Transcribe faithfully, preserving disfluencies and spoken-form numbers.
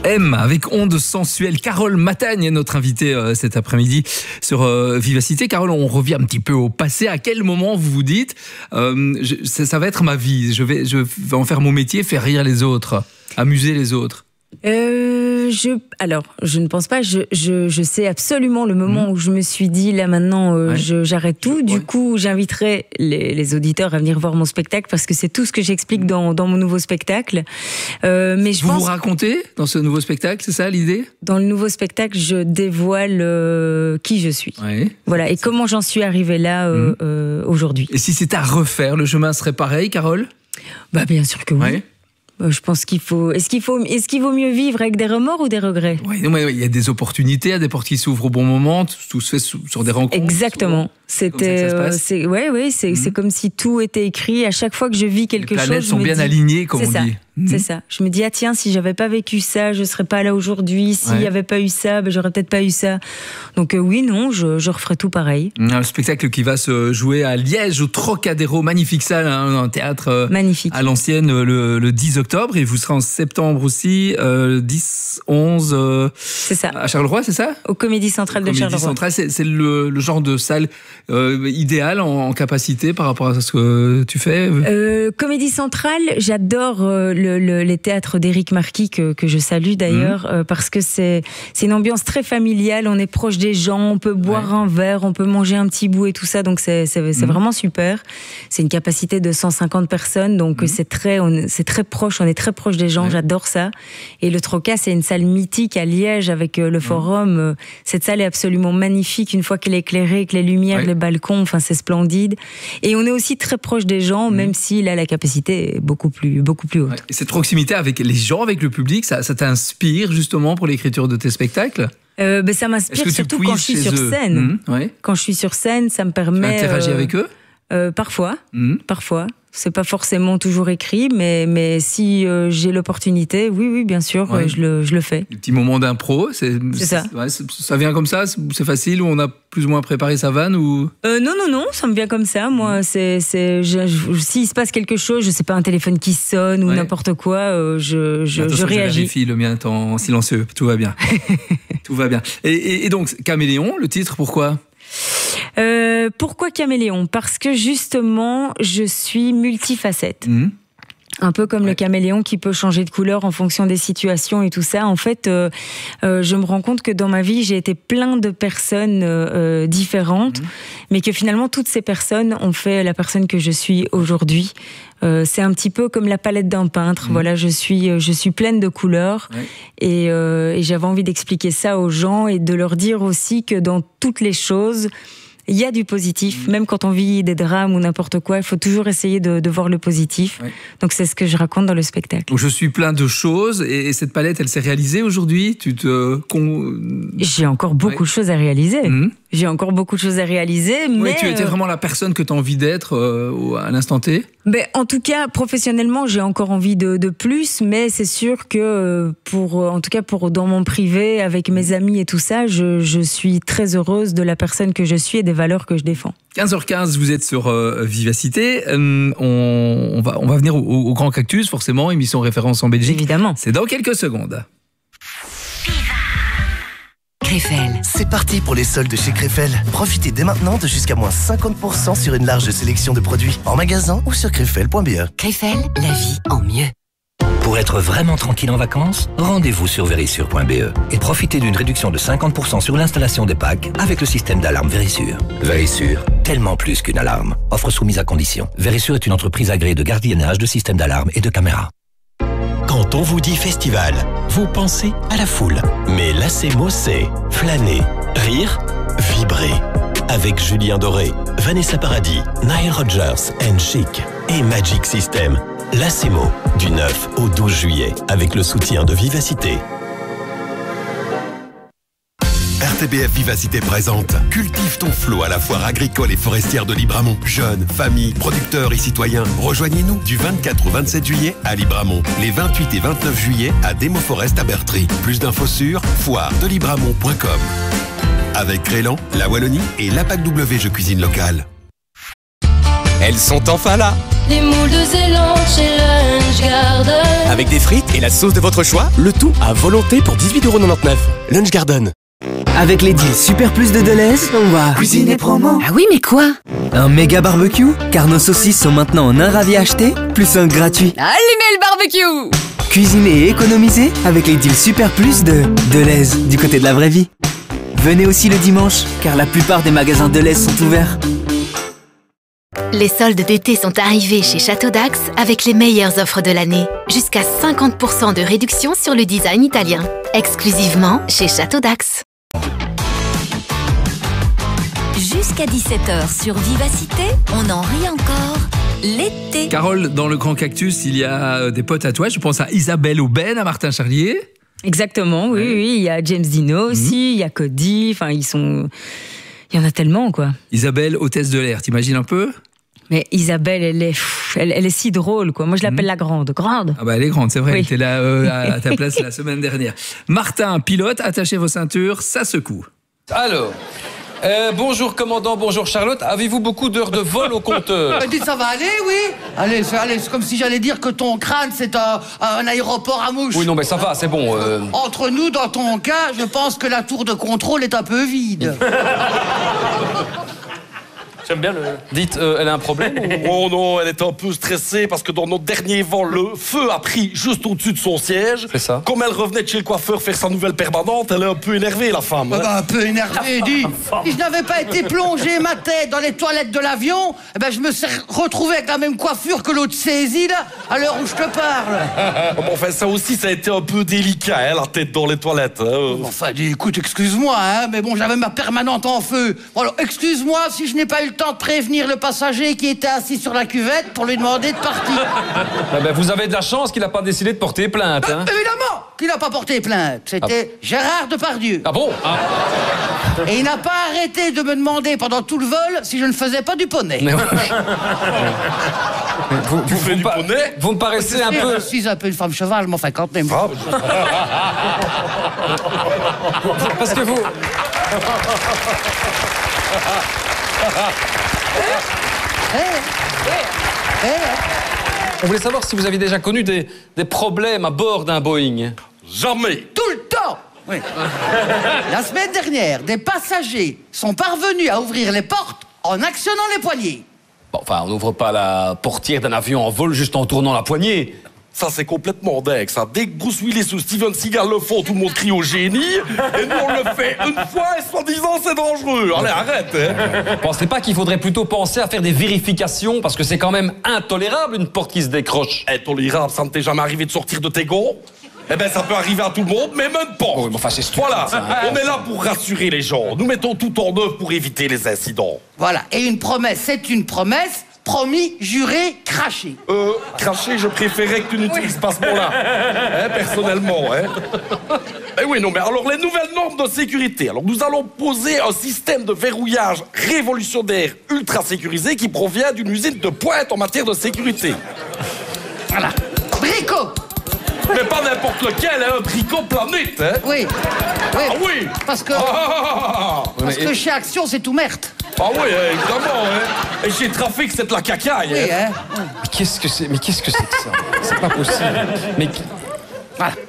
M avec Onde Sensuelle. Carole Matagne est notre invitée euh, cet après-midi sur euh, Vivacité. Carole, on revient un petit peu au passé. À quel moment vous vous dites euh, je, ça, ça va être ma vie, je vais, je vais en faire mon métier, faire rire les autres, amuser les autres? Euh, je, alors, je ne pense pas. Je, je, je sais absolument le moment mmh. où je me suis dit là maintenant, euh, ouais. je, j'arrête tout. Du ouais. coup, j'inviterai les, les auditeurs à venir voir mon spectacle parce que c'est tout ce que j'explique dans, dans mon nouveau spectacle. Euh, mais je vous pense vous racontez dans ce nouveau spectacle, c'est ça l'idée? Dans le nouveau spectacle, je dévoile euh, qui je suis. Ouais. Voilà, et comment j'en suis arrivée là euh, mmh. euh, aujourd'hui. Et si c'était à refaire, le chemin serait pareil, Carole? Bah bien sûr que oui. Ouais. Je pense qu'il faut. Est-ce qu'il faut. Est-ce qu'il vaut mieux vivre avec des remords ou des regrets? Oui, il y a des opportunités, il y a des portes qui s'ouvrent au bon moment. Tout se fait sur des rencontres. Exactement. C'était. Euh, c'est. Ouais, ouais. C'est. Mmh. C'est comme si tout était écrit. À chaque fois que je vis quelque chose, les planètes chose, sont je bien me dis, alignées, comme on ça. dit. Mmh. C'est ça. Je me dis ah tiens, si j'avais pas vécu ça, je serais pas là aujourd'hui. S'il ouais. y avait pas eu ça, ben, j'aurais peut-être pas eu ça. Donc euh, oui, non, je, je referais tout pareil. Un spectacle qui va se jouer à Liège au Trocadéro, magnifique salle, hein, un théâtre euh, magnifique à l'ancienne le, le dix octobre et vous serez en septembre aussi, euh, dix, onze. Euh, c'est ça. À Charleroi, c'est ça? Au Comédie Centrale de Charleroi. Comédie Centrale, c'est, c'est le, le genre de salle euh, idéal en, en capacité par rapport à ce que tu fais. Euh, Comédie Centrale, j'adore euh, le, le, les théâtres d'Éric Marquis que, que je salue d'ailleurs mmh. euh, parce que c'est, c'est une ambiance très familiale, on est proche des gens, on peut boire ouais. un verre, on peut manger un petit bout et tout ça, donc c'est, c'est, c'est mmh. vraiment super. C'est une capacité de cent cinquante personnes, donc mmh. c'est, très, on, c'est très proche, on est très proche des gens, ouais. j'adore ça. Et le Troca, c'est une salle mythique à Liège avec le forum. Mmh. Cette salle est absolument magnifique une fois qu'elle est éclairée, avec les lumières, ouais. les balcons, enfin c'est splendide. Et on est aussi très proche des gens, mmh. même si là la capacité est beaucoup plus, beaucoup plus haute. Ouais. Et cette proximité avec les gens, avec le public, ça, ça t'inspire justement pour l'écriture de tes spectacles? Euh, ben ça m'inspire surtout quand je suis sur eux? scène. Mmh, ouais. Quand je suis sur scène, ça me permet. Tu interagis euh, avec eux? euh, Parfois, mmh. parfois. C'est pas forcément toujours écrit, mais mais si euh, j'ai l'opportunité, oui, oui, bien sûr, ouais. euh, je le je le fais. Des petits moments d'impro, c'est, c'est ça. Ouais, c'est, ça vient comme ça, c'est facile, ou on a plus ou moins préparé sa vanne ou euh, Non, non, non, ça me vient comme ça. Moi, mmh. c'est c'est je, je, s'il se passe quelque chose, je sais pas, un téléphone qui sonne ou ouais. n'importe quoi, euh, je je, bah, je réagis. Je vérifie, le mien est en silencieux, tout va bien, tout va bien. Et, et, et donc Caméléon, le titre, pourquoi? Euh, pourquoi Caméléon? Parce que justement, je suis multifacette. Mmh. Un peu comme ouais. le caméléon qui peut changer de couleur en fonction des situations et tout ça. En fait, euh, euh, je me rends compte que dans ma vie, j'ai été plein de personnes euh, différentes, mmh. mais que finalement, toutes ces personnes ont fait la personne que je suis aujourd'hui. Euh, c'est un petit peu comme la palette d'un peintre. Mmh. Voilà, je suis, je suis pleine de couleurs ouais. et, euh, et j'avais envie d'expliquer ça aux gens et de leur dire aussi que dans toutes les choses, il y a du positif, mmh. même quand on vit des drames ou n'importe quoi, il faut toujours essayer de, de voir le positif. Ouais. Donc c'est ce que je raconte dans le spectacle. Donc je suis plein de choses et, et cette palette, elle s'est réalisée aujourd'hui? Tu te... J'ai encore beaucoup ouais. de choses à réaliser. Mmh. J'ai encore beaucoup de choses à réaliser, mais... Oui, tu étais vraiment la personne que tu as envie d'être euh, à l'instant T? Ben, en tout cas, professionnellement, j'ai encore envie de, de plus, mais c'est sûr que, pour, en tout cas, pour, dans mon privé, avec mes amis et tout ça, je, je suis très heureuse de la personne que je suis et des valeurs que je défends. quinze heures quinze, vous êtes sur euh, Vivacité. Euh, on, on, va, on va venir au, au Grand Cactus, forcément, émission référence en Belgique. Évidemment. C'est dans quelques secondes. Krefel. C'est parti pour les soldes chez Krefel. Profitez dès maintenant de jusqu'à moins cinquante pour cent sur une large sélection de produits en magasin ou sur krefel point b e. Krefel, la vie en mieux. Pour être vraiment tranquille en vacances, rendez-vous sur Verisure point b e et profitez d'une réduction de cinquante pour cent sur l'installation des packs avec le système d'alarme Verisure. Verisure, tellement plus qu'une alarme. Offre soumise à condition. Verisure est une entreprise agréée de gardiennage de systèmes d'alarme et de caméras. Quand on vous dit festival, vous pensez à la foule. Mais l'Acemo, c'est flâner, rire, vibrer. Avec Julien Doré, Vanessa Paradis, Nile Rodgers and Chic et Magic System. L'Acemo, du neuf au douze juillet, avec le soutien de Vivacité. R T B F Vivacité présente Cultive ton flot à la foire agricole et forestière de Libramont. Jeunes, familles, producteurs et citoyens, rejoignez-nous du vingt-quatre au vingt-sept juillet à Libramont, les vingt-huit et vingt-neuf juillet à Demo Forest à Bertry. Plus d'infos sur foire de libramont point com. Avec Crélan, la Wallonie et l'A P A C W Jeux Cuisine Locale. elles sont enfin là. Les moules de Zélande chez Lunch Garden. Avec des frites et la sauce de votre choix, le tout à volonté pour dix-huit euros quatre-vingt-dix-neuf. Lunch Garden. Avec les deals Super Plus de Deleuze, on va cuisiner promo. Ah oui, mais quoi? Un méga barbecue, car nos saucisses sont maintenant en un ravi acheté, plus un gratuit. Allumez le barbecue! Cuisiner et économiser avec les deals Super Plus de Deleuze, du côté de la vraie vie. Venez aussi le dimanche, car la plupart des magasins Deleuze sont ouverts. Les soldes d'été sont arrivés chez Château d'Axe avec les meilleures offres de l'année. Jusqu'à cinquante pour cent de réduction sur le design italien. Exclusivement chez Château d'Axe. Jusqu'à dix-sept heures sur Vivacité, on en rit encore. L'été. Carole, dans le Grand Cactus, il y a des potes à toi. Je pense à Isabelle Aubin, à Martin Charlier. Exactement, oui, oui. Il y a James Dino aussi, mmh. il y a Cody. Enfin, ils sont... Il y en a tellement, quoi. Isabelle, hôtesse de l'air, t'imagines un peu? Mais Isabelle, elle est, elle, elle est si drôle, quoi. Moi, je l'appelle mmh. la grande. Grande. Ah bah, elle est grande, c'est vrai. Oui. Elle était là euh, à ta place la semaine dernière. Martin, pilote, attachez vos ceintures, ça secoue. Alors... Euh, bonjour commandant, bonjour Charlotte. Avez-vous beaucoup d'heures de vol au compteur? Dis, ça va aller, oui? Allez, c'est, allez, c'est comme si j'allais dire que ton crâne, c'est un, un aéroport à mouches. Oui, non, mais ça va, c'est bon. Euh... Entre nous, dans ton cas, je pense que la tour de contrôle est un peu vide. J'aime bien le... Dites, euh, elle a un problème ou... Oh non, elle est un peu stressée parce que dans notre dernier vol, le feu a pris juste au-dessus de son siège. C'est ça. Comme elle revenait de chez le coiffeur faire sa nouvelle permanente, elle est un peu énervée, la femme. Hein. Bah, un peu énervée, dis. Si je n'avais pas été plongé ma tête dans les toilettes de l'avion, eh ben, je me serais retrouvé avec la même coiffure que l'autre saisie, là, à l'heure où je te parle. Bon, enfin, ça aussi, ça a été un peu délicat, hein, la tête dans les toilettes. Hein. Enfin, dis, écoute, excuse-moi, hein, mais bon, j'avais ma permanente en feu. Bon, alors, excuse-moi si je n'ai pas eu le temps de prévenir le passager qui était assis sur la cuvette pour lui demander de partir. Ah ben, vous avez de la chance qu'il n'a pas décidé de porter plainte. Hein. Euh, évidemment qu'il n'a pas porté plainte. C'était ah. Gérard Depardieu. Ah bon ah. Et il n'a pas arrêté de me demander pendant tout le vol si je ne faisais pas du poney. Mais... vous, vous, tu fais vous du pa... poney? Vous me paraissez un peu... Je suis un peu une femme cheval, mais enfin quand même. Ah. Parce que vous... Hey. Hey. On voulait savoir si vous aviez déjà connu des, des problèmes à bord d'un Boeing. Jamais. Tout le temps. Oui. La semaine dernière, des passagers sont parvenus à ouvrir les portes en actionnant les poignées. Bon, enfin, on n'ouvre pas la portière d'un avion en vol juste en tournant la poignée. Ça, c'est complètement dingue, ça. Dès que Bruce Willis ou Steven Seagal le font, tout le monde crie au génie. Et nous, on le fait une fois et soi-disant, c'est dangereux. Allez, arrête, hein. Pensez pas qu'il faudrait plutôt penser à faire des vérifications, parce que c'est quand même intolérable, une porte qui se décroche. Intolérable, ça ne t'est jamais arrivé de sortir de tes gonds? Eh ben, ça peut arriver à tout le monde, mais même pas. Oui, mais enfin, c'est voilà, on est là pour rassurer les gens. Nous mettons tout en œuvre pour éviter les incidents. Voilà, et une promesse, c'est une promesse. Promis, juré, craché. Euh, craché, je préférais que tu n'utilises oui. pas ce mot-là. Hein, personnellement, hein. Eh oui, non, mais alors, les nouvelles normes de sécurité. Alors, nous allons poser un système de verrouillage révolutionnaire ultra sécurisé qui provient d'une usine de pointe en matière de sécurité. Voilà. Bricot. Mais pas n'importe lequel, hein, un Bricot Planète, hein. Oui. Oui. Ah oui. Parce que... Ah, parce que chez Action, c'est tout merde. Ah oui, évidemment, hein. Et chez Trafic, c'est de la cacaille, oui, hein. Mais qu'est-ce que c'est Mais qu'est-ce que c'est que ça? C'est pas possible. Mais... Voilà.